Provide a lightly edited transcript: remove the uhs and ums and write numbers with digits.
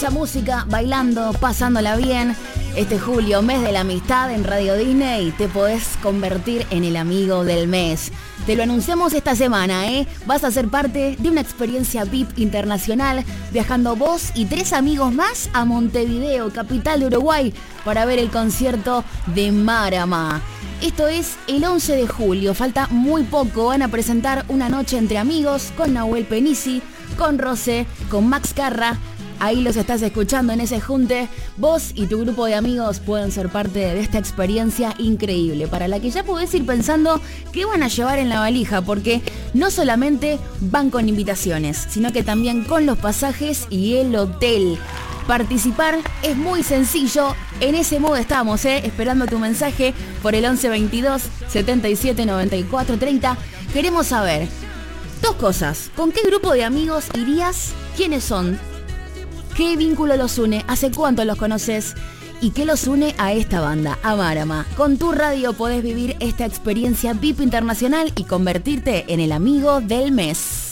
Mucha música, bailando, pasándola bien. Este julio, mes de la amistad en Radio Disney, te podés convertir en el amigo del mes. Te lo anunciamos esta semana, ¿eh? Vas a ser parte de una experiencia VIP internacional, viajando vos y 3 amigos más a Montevideo, capital de Uruguay, para ver el concierto de Marama. Esto es el 11 de julio, falta muy poco. Van a presentar Una noche entre amigos con Nahuel Penisi, con Rosé, con Max Carra. Ahí los estás escuchando en ese junte. Vos y tu grupo de amigos pueden ser parte de esta experiencia increíble, para la que ya podés ir pensando qué van a llevar en la valija, porque no solamente van con invitaciones, sino que también con los pasajes y el hotel. Participar es muy sencillo, en ese modo estamos, esperando tu mensaje por el 11 22 77 94 30. Queremos saber 2 cosas: ¿con qué grupo de amigos irías? ¿Quiénes son? ¿Qué vínculo los une? ¿Hace cuánto los conoces? ¿Y qué los une a esta banda, a Marama? Con tu radio podés vivir esta experiencia VIP internacional y convertirte en el amigo del mes.